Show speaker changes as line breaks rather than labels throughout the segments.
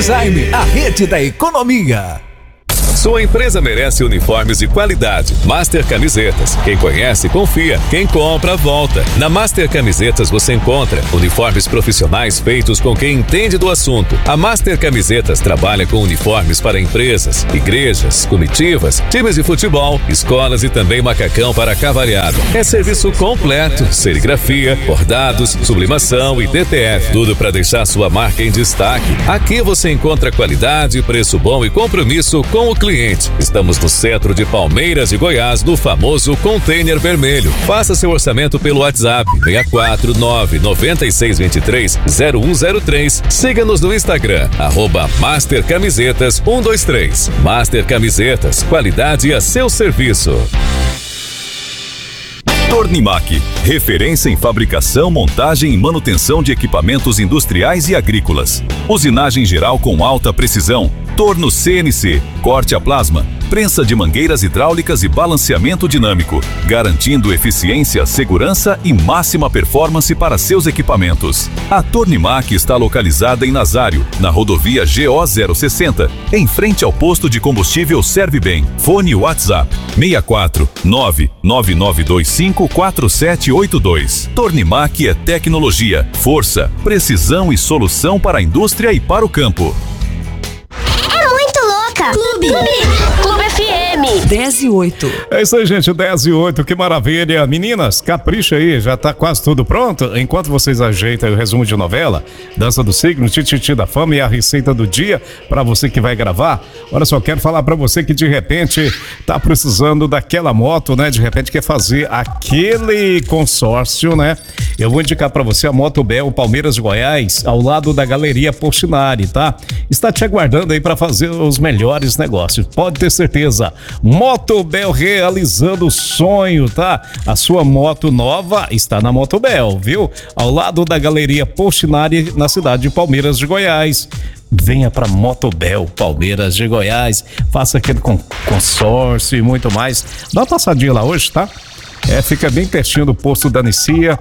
Design, a rede da economia.
Sua empresa merece uniformes de qualidade. Master Camisetas. Quem conhece, confia. Quem compra, volta. Na Master Camisetas você encontra uniformes profissionais feitos com quem entende do assunto. A Master Camisetas trabalha com uniformes para empresas, igrejas, comitivas, times de futebol, escolas e também macacão para cavalhada. É serviço completo, serigrafia, bordados, sublimação e DTF. Tudo para deixar sua marca em destaque. Aqui você encontra qualidade, preço bom e compromisso com o cliente. Estamos no centro de Palmeiras de Goiás, no famoso Container Vermelho. Faça seu orçamento pelo WhatsApp 649-9623-0103. Siga-nos no Instagram, @MasterCamisetas123. Master Camisetas, qualidade a seu serviço.
Tornimac, referência em fabricação, montagem e manutenção de equipamentos industriais e agrícolas. Usinagem geral com alta precisão, torno CNC, corte a plasma, prensa de mangueiras hidráulicas e balanceamento dinâmico, garantindo eficiência, segurança e máxima performance para seus equipamentos. A Tornimac está localizada em Nazário, na rodovia GO 060, em frente ao posto de combustível Serve Bem. Fone WhatsApp 64 999254782. Tornimac é tecnologia, força, precisão e solução para a indústria e para o campo.
Clube FM
10:08.
É isso aí, gente, 10:08, que maravilha. Meninas, capricha aí, já tá quase tudo pronto. Enquanto vocês ajeitam o resumo de novela, Dança do Signo, Tititi da Fama e a receita do dia pra você que vai gravar. Olha só, quero falar pra você que de repente tá precisando daquela moto, né? De repente quer fazer aquele consórcio, né? Eu vou indicar pra você a Moto Bel Palmeiras de Goiás, ao lado da Galeria Portinari, tá? Está te aguardando aí pra fazer os melhores negócios. Pode ter certeza. Moto Bel realizando o sonho, tá? A sua moto nova está na Moto Bel, viu? Ao lado da Galeria Portinari, na cidade de Palmeiras de Goiás. Venha para Moto Bel Palmeiras de Goiás, faça aquele consórcio e muito mais. Dá uma passadinha lá hoje, tá? Fica bem pertinho do posto da Nicinha,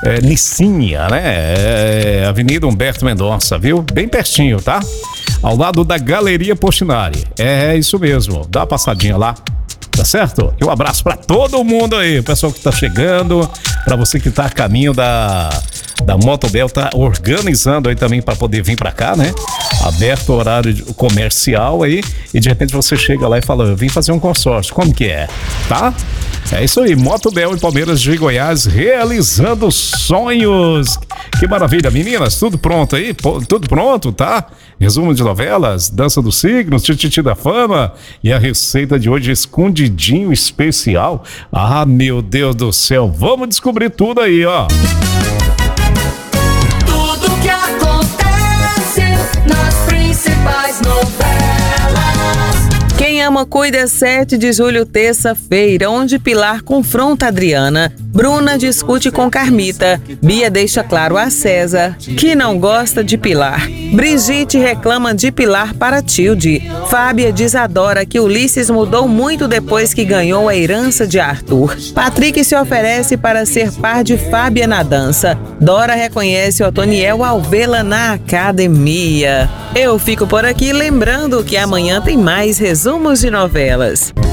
né? Avenida Humberto Mendonça, viu? Bem pertinho, tá? Ao lado da Galeria Portinari. É isso mesmo, dá uma passadinha lá, tá certo? E um abraço pra todo mundo aí, o pessoal que tá chegando, pra você que tá a caminho da Motobel, tá organizando aí também pra poder vir pra cá, né? Aberto o horário comercial aí, e de repente você chega lá e fala, eu vim fazer um consórcio, como que é? Tá? É isso aí, Motobel e Palmeiras de Goiás realizando sonhos. Que maravilha, meninas, tudo pronto aí? Tudo pronto, tá? Resumo de novelas, Dança dos Signos, Tititi da Fama e a receita de hoje, escondidinho especial. Ah, meu Deus do céu, vamos descobrir tudo aí, ó.
Tudo que acontece nas principais novelas.
Quem ama cuida, 7 de julho, terça-feira, onde Pilar confronta Adriana, Bruna discute com Carmita, Bia deixa claro a César que não gosta de Pilar, Brigitte reclama de Pilar para Tilde, Fábia diz a Dora que Ulisses mudou muito depois que ganhou a herança de Arthur, Patrick se oferece para ser par de Fábia na dança, Dora reconhece Otoniel ao vê-la na academia. Eu fico por aqui lembrando que amanhã tem mais resumos de novelas.